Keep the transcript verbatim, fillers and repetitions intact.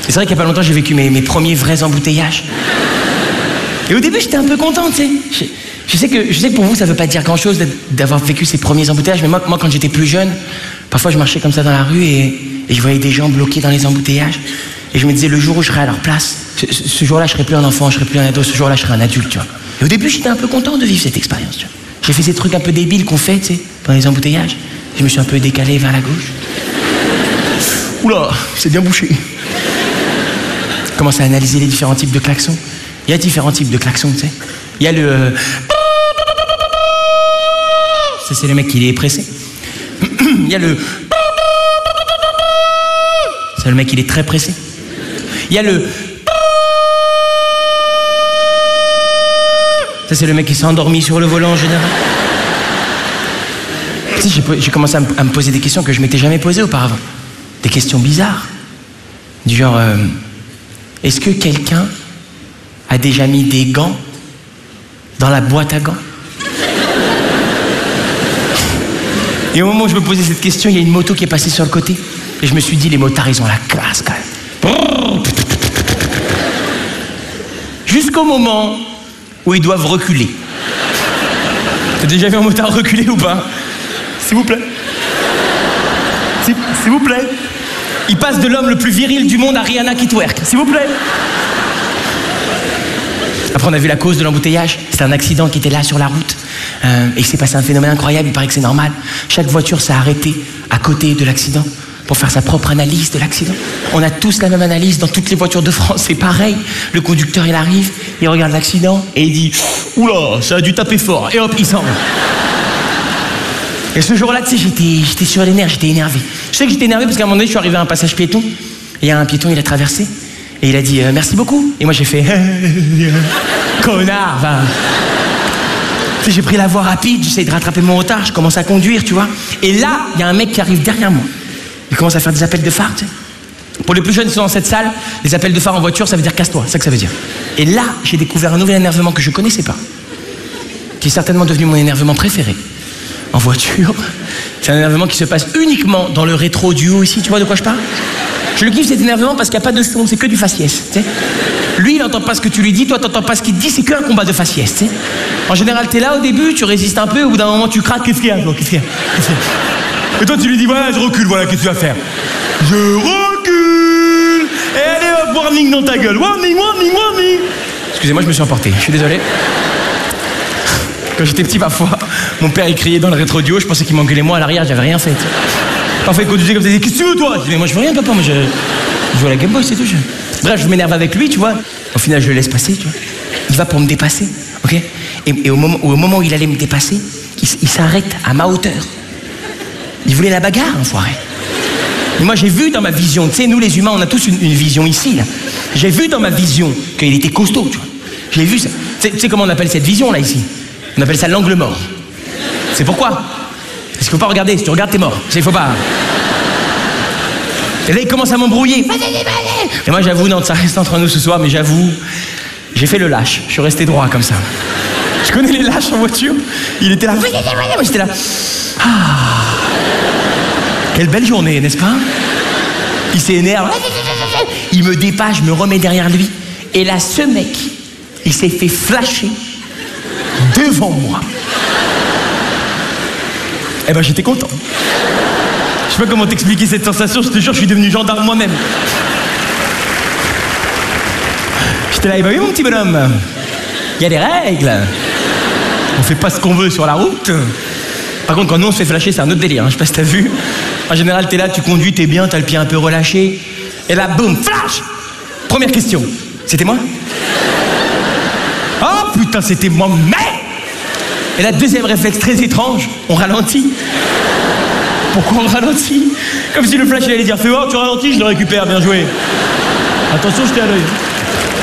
c'est vrai qu'il n'y a pas longtemps, j'ai vécu mes, mes premiers vrais embouteillages. Et au début, j'étais un peu content, tu sais. Je, je, sais que, je sais que pour vous, ça ne veut pas dire grand-chose d'avoir vécu ces premiers embouteillages, mais moi, moi quand j'étais plus jeune, parfois je marchais comme ça dans la rue et, et je voyais des gens bloqués dans les embouteillages. Et je me disais, le jour où je serai à leur place, ce, ce jour-là, je serai plus un enfant, je serai plus un ado, ce jour-là, je serai un adulte, tu vois. Et au début, j'étais un peu content de vivre cette expérience, tu vois. J'ai fait ces trucs un peu débiles qu'on fait, tu sais, pendant les embouteillages. Je me suis un peu décalé vers la gauche. Oula, c'est bien bouché. Je commence à analyser les différents types de klaxons. Il y a différents types de klaxons, tu sais. Il y a le... Euh... Ça, c'est le mec qui est pressé. Il y a le... C'est le mec qui est très pressé. Il y a le... Ça, c'est le mec qui s'est endormi sur le volant en général. Tu sais, j'ai commencé à, à me poser des questions que je m'étais jamais posées auparavant. Des questions bizarres. Du genre, euh, est-ce que quelqu'un a déjà mis des gants dans la boîte à gants? Et au moment où je me posais cette question, il y a une moto qui est passée sur le côté. Et je me suis dit, les motards, ils ont la classe quand même. Jusqu'au moment où ils doivent reculer. T'as déjà vu un motard reculer ou pas? S'il vous plaît. S'il vous plaît. Il passe de l'homme le plus viril du monde à Rihanna qui twerk. S'il vous plaît. Après, on a vu la cause de l'embouteillage. C'était un accident qui était là sur la route. Euh, et il s'est passé un phénomène incroyable. Il paraît que c'est normal. Chaque voiture s'est arrêtée à côté de l'accident pour faire sa propre analyse de l'accident. On a tous la même analyse dans toutes les voitures de France. C'est pareil. Le conducteur, il arrive, il regarde l'accident et il dit « Oula, ça a dû taper fort. » Et hop, il s'en va. Et ce jour-là, tu sais, j'étais, j'étais sur les nerfs, j'étais énervé. Je sais que j'étais énervé parce qu'à un moment donné, je suis arrivé à un passage piéton. Et il y a un piéton, il a traversé. Et il a dit euh, « Merci beaucoup ». Et moi, j'ai fait « Connard, va !» Tu sais, j'ai pris la voie rapide, j'essaie de rattraper mon retard, je commence à conduire, tu vois. Et là, il y a un mec qui arrive derrière moi. Il commence à faire des appels de phare, tu sais. Pour les plus jeunes qui sont dans cette salle, les appels de phare en voiture, ça veut dire casse-toi, c'est ça que ça veut dire. Et là, j'ai découvert un nouvel énervement que je connaissais pas, qui est certainement devenu mon énervement préféré. En voiture, c'est un énervement qui se passe uniquement dans le rétro du haut ici, tu vois de quoi je parle? Je le kiffe cet énervement parce qu'il n'y a pas de son, c'est que du faciès, tu sais. Lui, il n'entend pas ce que tu lui dis, toi, t'entends pas ce qu'il te dit, c'est qu'un combat de faciès, tu sais. En général, t'es là au début, tu résistes un peu, au bout d'un moment, tu craques, qu'est-ce qu'il y a, toi, qu'est-ce qu'il y a? Et toi, tu lui dis, voilà, je recule, voilà, qu'est-ce que tu vas faire? Je recule! Et allez hop, warning dans ta gueule, warning, warning, warning! Excusez-moi, je me suis emporté, je suis désolé. Quand j'étais petit, parfois, mon père, il criait dans le rétro du haut, je pensais qu'il m'engueulait moi à l'arrière, j'avais rien fait. Parfois, il conduisait comme ça, il disait, qu'est-ce que tu veux, toi? Je dis, mais moi, je veux rien, papa, moi, je, je joue à la Game Boy, c'est tout. Je... Bref, je m'énerve avec lui, tu vois. Au final, je le laisse passer, tu vois. Il va pour me dépasser, ok? Et, et au, moment, au moment où il allait me dépasser, il, il s'arrête à ma hauteur. Il voulait la bagarre, enfoiré. Mais moi, j'ai vu dans ma vision, tu sais, nous, les humains, on a tous une, une vision ici, là. J'ai vu dans ma vision qu'il était costaud, tu vois. J'ai vu ça. Tu sais comment on appelle cette vision, là, ici? On appelle ça l'angle mort. C'est pourquoi? Parce qu'il faut pas regarder. Si tu regardes, t'es mort. Il faut pas. Et là, il commence à m'embrouiller. Et moi, j'avoue, non, ça reste entre nous ce soir, mais j'avoue, j'ai fait le lâche. Je suis resté droit comme ça. Je connais les lâches en voiture. Il était là. Moi, j'étais là. Ah. Quelle belle journée, n'est-ce pas? Il s'énerve. Il me dépasse, je me remets derrière lui. Et là, ce mec, il s'est fait flasher devant moi. Eh ben, j'étais content. Je sais pas comment t'expliquer cette sensation, je te jure, je suis devenu gendarme moi-même. J'étais là, eh ben oui, mon petit bonhomme. Il y a des règles. On fait pas ce qu'on veut sur la route. Par contre, quand nous on se fait flasher, c'est un autre délire, hein. Je sais pas si t'as vu. En général, t'es là, tu conduis, t'es bien, t'as le pied un peu relâché. Et là, boum, flash. Première question. C'était moi? Oh putain, c'était moi, mais... Et là, deuxième réflexe très étrange, on ralentit. Pourquoi on ralentit? Comme si le flash allait dire, fais voir, tu ralentis, je le récupère, bien joué. Attention, je t'ai à l'œil.